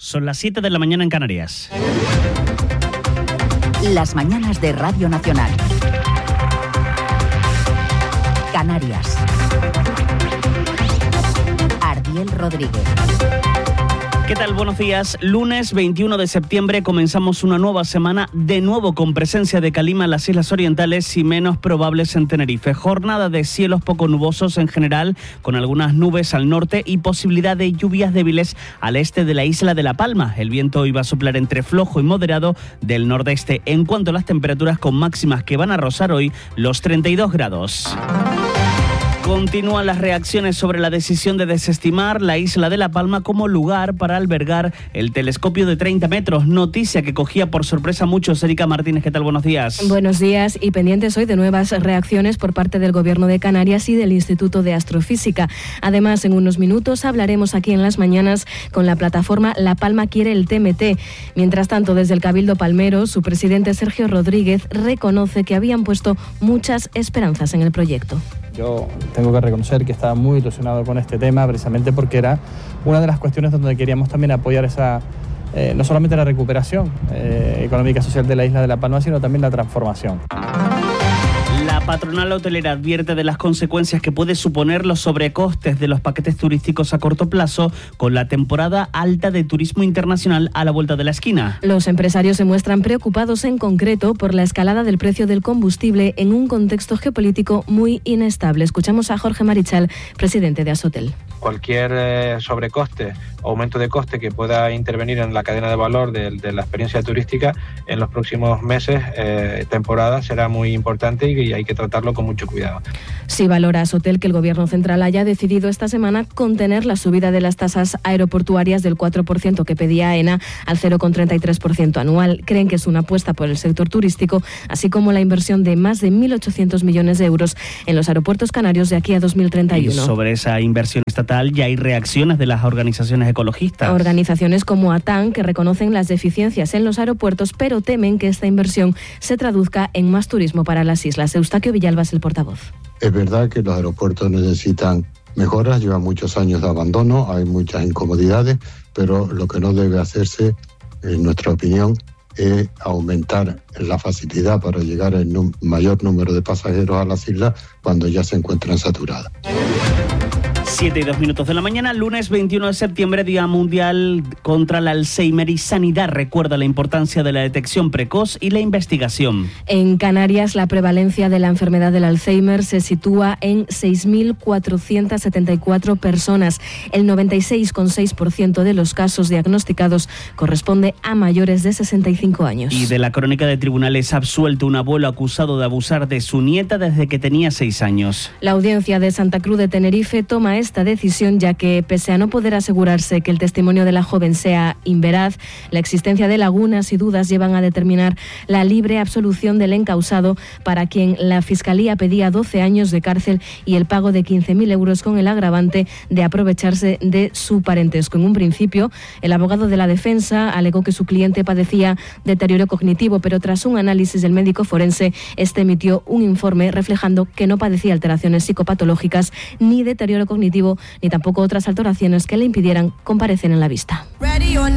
Son las 7 de la mañana en Canarias. Las mañanas de Radio Nacional. Canarias. Ardiel Rodríguez. ¿Qué tal? Buenos días. Lunes 21 de septiembre comenzamos una nueva semana, de nuevo con presencia de calima en las Islas Orientales y menos probables en Tenerife. Jornada de cielos poco nubosos en general, con algunas nubes al norte y posibilidad de lluvias débiles al este de la isla de La Palma. El viento iba a soplar entre flojo y moderado del nordeste. En cuanto a las temperaturas, con máximas que van a rozar hoy los 32 grados. Continúan las reacciones sobre la decisión de desestimar la isla de La Palma como lugar para albergar el telescopio de 30 metros. Noticia que cogía por sorpresa a muchos. Erika Martínez, ¿qué tal? Buenos días. Buenos días, y pendientes hoy de nuevas reacciones por parte del Gobierno de Canarias y del Instituto de Astrofísica. Además, en unos minutos hablaremos aquí en Las Mañanas con la plataforma La Palma quiere el TMT. Mientras tanto, desde el Cabildo Palmero, su presidente Sergio Rodríguez reconoce que habían puesto muchas esperanzas en el proyecto. Yo tengo que reconocer que estaba muy ilusionado con este tema, precisamente porque era una de las cuestiones donde queríamos también apoyar esa, no solamente la recuperación económica y social de la isla de La Palma, sino también la transformación. La patronal hotelera advierte de las consecuencias que puede suponer los sobrecostes de los paquetes turísticos a corto plazo con la temporada alta de turismo internacional a la vuelta de la esquina. Los empresarios se muestran preocupados en concreto por la escalada del precio del combustible en un contexto geopolítico muy inestable. Escuchamos a Jorge Marichal, presidente de Asotel. Cualquier sobrecoste o aumento de coste que pueda intervenir en la cadena de valor de la experiencia turística en los próximos meses, temporada, será muy importante y hay que tratarlo con mucho cuidado. Sí valora Asotel que el Gobierno central haya decidido esta semana contener la subida de las tasas aeroportuarias del 4% que pedía AENA al 0,33% anual. Creen que es una apuesta por el sector turístico, así como la inversión de más de 1.800 millones de euros en los aeropuertos canarios de aquí a 2031. Y sobre esa inversión estatal ya hay reacciones de las organizaciones ecologistas. Organizaciones como ATAN, que reconocen las deficiencias en los aeropuertos, pero temen que esta inversión se traduzca en más turismo para las islas. Eustaquio Villalba es el portavoz. Es verdad que los aeropuertos necesitan mejoras, llevan muchos años de abandono, hay muchas incomodidades, pero lo que no debe hacerse, en nuestra opinión, es aumentar la facilidad para llegar al mayor número de pasajeros a las islas cuando ya se encuentran saturadas. 7:02 de la mañana, lunes 21 de septiembre, Día Mundial contra el Alzheimer, y Sanidad recuerda la importancia de la detección precoz y la investigación. En Canarias, la prevalencia de la enfermedad del Alzheimer se sitúa en 6.474 personas. El 96,6% de los casos diagnosticados corresponde a mayores de 65 años. Y de la crónica de tribunales, absuelto un abuelo acusado de abusar de su nieta desde que tenía 6 años. La audiencia de Santa Cruz de Tenerife toma esta decisión ya que, pese a no poder asegurarse que el testimonio de la joven sea inveraz, la existencia de lagunas y dudas llevan a determinar la libre absolución del encausado, para quien la Fiscalía pedía 12 años de cárcel y el pago de 15.000 euros con el agravante de aprovecharse de su parentesco. En un principio, el abogado de la defensa alegó que su cliente padecía deterioro cognitivo, pero tras un análisis del médico forense, este emitió un informe reflejando que no padecía alteraciones psicopatológicas ni deterioro cognitivo, ni tampoco otras alteraciones que le impidieran comparecer en la vista.